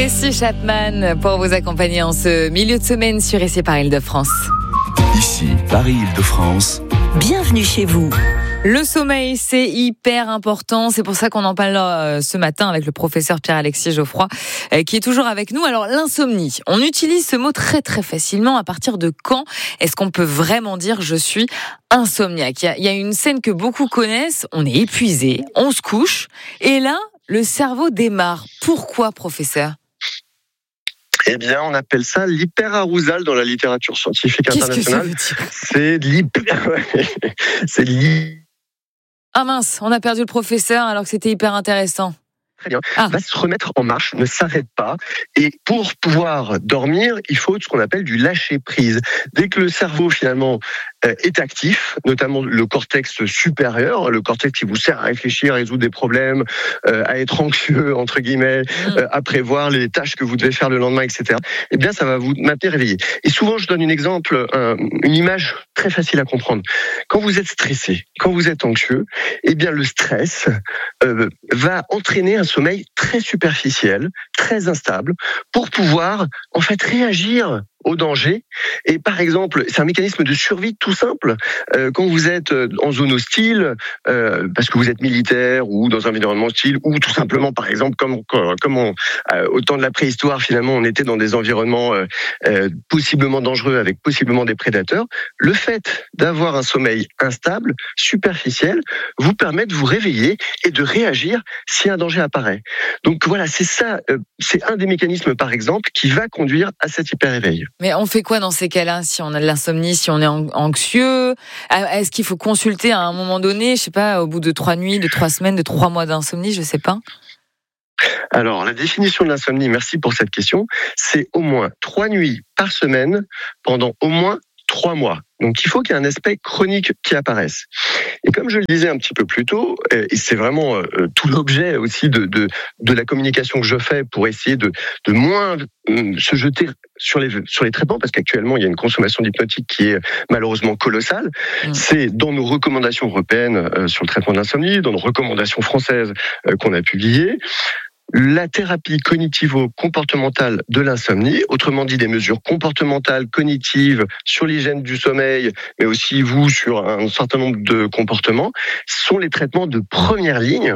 Tracy Chapman pour vous accompagner en ce milieu de semaine sur Essai par Île-de-France. Ici, Paris-Île-de-France. Bienvenue chez vous. Le sommeil, c'est hyper important. C'est pour ça qu'on en parle ce matin avec le professeur Pierre-Alexis Geoffroy, qui est toujours avec nous. Alors, l'insomnie, on utilise ce mot très très facilement. À partir de quand est-ce qu'on peut vraiment dire « je suis insomniaque » Il y a une scène que beaucoup connaissent. On est épuisé, on se couche, et là, le cerveau démarre. Pourquoi, professeur ? Eh bien, on appelle ça l'hyperarousal dans la littérature scientifique internationale. Qu'est-ce que ça veut dire ? C'est Ah mince, on a perdu le professeur alors que c'était hyper intéressant. Très bien. Va se remettre en marche, ne s'arrête pas. Et pour pouvoir dormir, il faut ce qu'on appelle du lâcher-prise. Dès que le cerveau, finalement, est actif, notamment le cortex supérieur, le cortex qui vous sert à réfléchir, à résoudre des problèmes, à être anxieux, entre guillemets, à prévoir les tâches que vous devez faire le lendemain, etc. Eh bien, ça va vous maintenir réveillé. Et souvent, je donne un exemple, une image très facile à comprendre. Quand vous êtes stressé, quand vous êtes anxieux, eh bien, le stress va entraîner un sommeil très superficiel, très instable, pour pouvoir, en fait, réagir au danger. Et par exemple, c'est un mécanisme de survie tout simple. Quand vous êtes en zone hostile, parce que vous êtes militaire ou dans un environnement hostile, ou tout simplement, par exemple, comme au temps de la préhistoire, finalement, on était dans des environnements possiblement dangereux avec possiblement des prédateurs, le fait d'avoir un sommeil instable, superficiel, vous permet de vous réveiller et de réagir si un danger apparaît. Donc voilà, c'est ça, c'est un des mécanismes, par exemple, qui va conduire à cet hyper-réveil. Mais on fait quoi dans ces cas-là, si on a de l'insomnie, si on est anxieux ? Est-ce qu'il faut consulter à un moment donné, je sais pas, au bout de 3 nuits, de 3 semaines, de 3 mois d'insomnie, je sais pas ? Alors, la définition de l'insomnie, merci pour cette question, c'est au moins 3 nuits par semaine pendant au moins 3 mois. Donc, il faut qu'il y ait un aspect chronique qui apparaisse. Et comme je le disais un petit peu plus tôt, et c'est vraiment tout l'objet aussi de la communication que je fais pour essayer de moins se jeter sur les traitements, parce qu'actuellement, il y a une consommation d'hypnotiques qui est malheureusement colossale. C'est dans nos recommandations européennes sur le traitement de l'insomnie, dans nos recommandations françaises qu'on a publiées, la thérapie cognitivo-comportementale de l'insomnie, autrement dit des mesures comportementales, cognitives sur l'hygiène du sommeil, mais aussi sur un certain nombre de comportements, sont les traitements de première ligne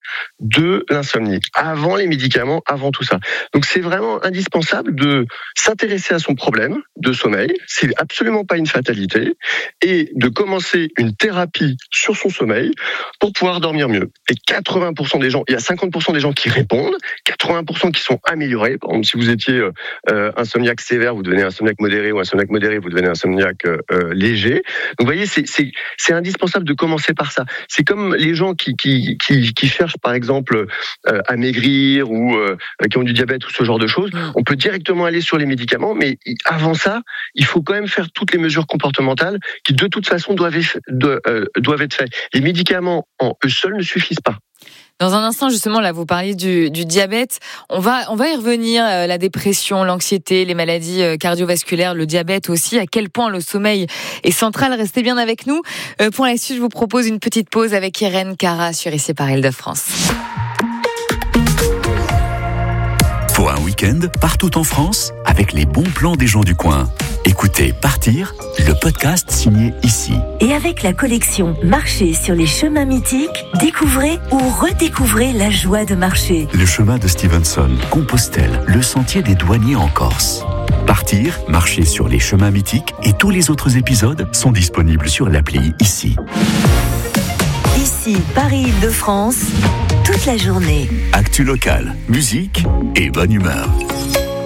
de l'insomnie, avant les médicaments, avant tout ça. Donc c'est vraiment indispensable de s'intéresser à son problème de sommeil, c'est absolument pas une fatalité, et de commencer une thérapie sur son sommeil pour pouvoir dormir mieux. Et 80% des gens, il y a 50% des gens qui répondent, 80% qui sont améliorés. Par exemple, si vous étiez insomniaque sévère, vous devenez insomniaque modéré, ou insomniaque modéré, vous devenez insomniaque léger. Donc vous voyez, c'est indispensable de commencer par ça. C'est comme les gens qui cherchent par exemple à maigrir ou qui ont du diabète ou ce genre de choses, on peut directement aller sur les médicaments, mais avant ça, il faut quand même faire toutes les mesures comportementales qui de toute façon doivent être faites. Les médicaments en eux seuls ne suffisent pas. Dans un instant, justement, là, vous parliez du diabète. On va y revenir, la dépression, l'anxiété, les maladies cardiovasculaires, le diabète aussi, à quel point le sommeil est central. Restez bien avec nous. Pour la suite, je vous propose une petite pause avec Irène Cara sur Essai par Île-de-France. Pour un week-end partout en France, avec les bons plans des gens du coin. Écoutez Partir, le podcast signé Ici. Et avec la collection Marcher sur les chemins mythiques, découvrez ou redécouvrez la joie de marcher. Le chemin de Stevenson, Compostelle, le sentier des douaniers en Corse. Partir, marcher sur les chemins mythiques et tous les autres épisodes sont disponibles sur l'appli Ici. Ici, Paris-Île-de-France, toute la journée. Actu locale, musique et bonne humeur.